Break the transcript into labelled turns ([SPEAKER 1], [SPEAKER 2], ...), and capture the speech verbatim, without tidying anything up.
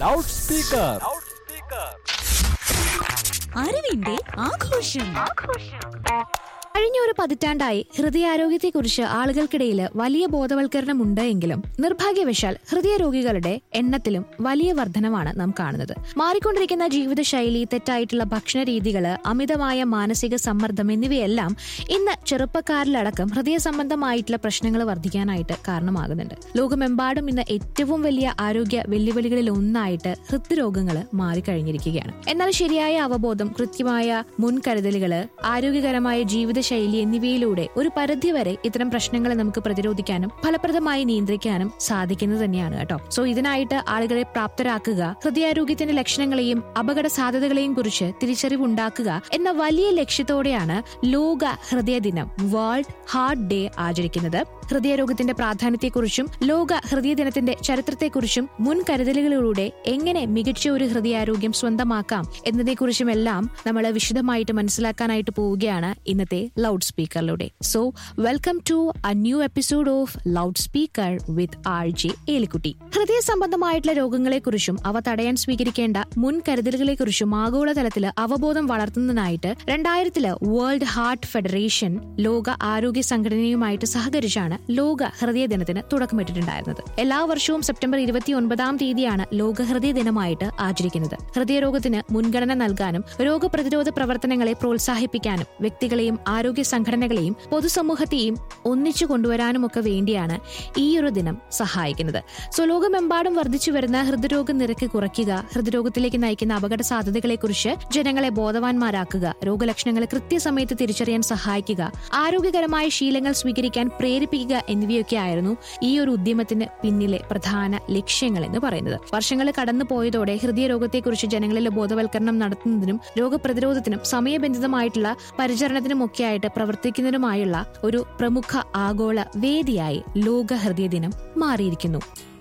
[SPEAKER 1] Loud speaker.
[SPEAKER 2] അറിവിന്റെ ആഘോഷം.
[SPEAKER 3] കഴിഞ്ഞ ഒരു പതിറ്റാണ്ടായി ഹൃദയാരോഗ്യത്തെക്കുറിച്ച് ആളുകൾക്കിടയിൽ വലിയ ബോധവൽക്കരണം ഉണ്ട് എങ്കിലും നിർഭാഗ്യവശാൽ ഹൃദയ രോഗികളുടെ എണ്ണത്തിലും വലിയ വർധനവാണ് നാം കാണുന്നത്. മാറിക്കൊണ്ടിരിക്കുന്ന ജീവിതശൈലി, തെറ്റായിട്ടുള്ള ഭക്ഷണ രീതികള്, അമിതമായ മാനസിക സമ്മർദ്ദം എന്നിവയെല്ലാം ഇന്ന് ചെറുപ്പക്കാരിലടക്കം ഹൃദയ സംബന്ധമായിട്ടുള്ള പ്രശ്നങ്ങൾ വർദ്ധിക്കാനായിട്ട് കാരണമാകുന്നുണ്ട്. ലോകമെമ്പാടും ഇന്ന് ഏറ്റവും വലിയ ആരോഗ്യ വെല്ലുവിളികളിൽ ഒന്നായിട്ട് ഹൃദ്രോഗങ്ങൾ മാറിക്കഴിഞ്ഞിരിക്കുകയാണ്. എന്നാൽ ശരിയായ അവബോധം, കൃത്യമായ മുൻകരുതലുകള്, ആരോഗ്യകരമായ ജീവിത ശൈലി എന്നിവയിലൂടെ ഒരു പരിധിവരെ ഇത്തരം പ്രശ്നങ്ങളെ നമുക്ക് പ്രതിരോധിക്കാനും ഫലപ്രദമായി നിയന്ത്രിക്കാനും സാധിക്കുന്നത് തന്നെയാണ് കേട്ടോ. സോ ഇതിനായിട്ട് ആളുകളെ പ്രാപ്തരാക്കുക, ഹൃദയാരോഗ്യത്തിന്റെ ലക്ഷണങ്ങളെയും അപകട സാധ്യതകളെയും കുറിച്ച് തിരിച്ചറിവുണ്ടാക്കുക എന്ന വലിയ ലക്ഷ്യത്തോടെയാണ് ലോക ഹൃദയ ദിനം, വേൾഡ് ഹാർട്ട് ഡേ ആചരിക്കുന്നത്. ഹൃദയരോഗത്തിന്റെ പ്രാധാന്യത്തെക്കുറിച്ചും ലോക ഹൃദയ ദിനത്തിന്റെ ചരിത്രത്തെക്കുറിച്ചും മുൻകരുതലുകളിലൂടെ എങ്ങനെ മികച്ച ഒരു ഹൃദയാരോഗ്യം സ്വന്തമാക്കാം എന്നതിനെക്കുറിച്ചും എല്ലാം നമ്മൾ വിശദമായിട്ട് മനസ്സിലാക്കാനായിട്ട് പോവുകയാണ് ഇന്നത്തെ loud സ്പീക്കറിലൂടെ. So welcome to A new episode of loud speaker with R J Elikutty. ഹൃദയ സംബന്ധമായിട്ടുള്ള രോഗങ്ങളെക്കുറിച്ചും അവ തടയാൻ സ്വീകരിക്കേണ്ട മുൻകരുതലുകളെക്കുറിച്ചും ആഗോളതലത്തിൽ അവബോധം വളർത്തുന്നതിനായിട്ട് രണ്ടായിരത്തില് വേൾഡ് ഹാർട്ട് ഫെഡറേഷൻ ലോക ആരോഗ്യ സംഘടനയുമായിട്ട് സഹകരിച്ചാണ് ലോക ഹൃദയ ദിനത്തിന് തുടക്കമിട്ടിട്ടുണ്ടായിരുന്നത്. എല്ലാ വർഷവും സെപ്റ്റംബർ ഇരുപത്തി ഒൻപതാം തീയതിയാണ് ലോക ഹൃദയ ദിനമായിട്ട് ആചരിക്കുന്നത്. ഹൃദയരോഗത്തിന് മുൻഗണന നൽകാനും രോഗപ്രതിരോധ പ്രവർത്തനങ്ങളെ പ്രോത്സാഹിപ്പിക്കാനും വ്യക്തികളെയും ആരോഗ്യ സംഘടനകളെയും പൊതുസമൂഹത്തെയും ഒന്നിച്ചു കൊണ്ടുവരാനുമൊക്കെ വേണ്ടിയാണ് ഈ ഒരു ദിനം സഹായിക്കുന്നത്. സോ ലോകമെമ്പാടും വർദ്ധിച്ചു വരുന്ന ഹൃദ്രോഗ നിരക്ക് കുറയ്ക്കുക, ഹൃദ്രോഗത്തിലേക്ക് നയിക്കുന്ന അപകട സാധ്യതകളെക്കുറിച്ച് ജനങ്ങളെ ബോധവാന്മാരാക്കുക, രോഗലക്ഷണങ്ങൾ കൃത്യസമയത്ത് തിരിച്ചറിയാൻ സഹായിക്കുക, ആരോഗ്യകരമായ ശീലങ്ങൾ സ്വീകരിക്കാൻ പ്രേരിപ്പിക്കുക എന്നിവയൊക്കെയായിരുന്നു ഈ ഒരു ഉദ്യമത്തിന് പിന്നിലെ പ്രധാന ലക്ഷ്യങ്ങൾ എന്ന് പറയുന്നത്. വർഷങ്ങൾ കടന്നു പോയതോടെ ഹൃദയരോഗത്തെക്കുറിച്ച് ജനങ്ങളിൽ ബോധവൽക്കരണം നടത്തുന്നതിനും രോഗപ്രതിരോധത്തിനും സമയബന്ധിതമായിട്ടുള്ള പരിചരണത്തിനുമൊക്കെയായിട്ട് പ്രവർത്തിക്കുന്നതിനുമായുള്ള ഒരു പ്രമുഖ ആഗോള വേദിയായി ലോക ഹൃദയ ദിനം മാറിയിരിക്കുന്നു.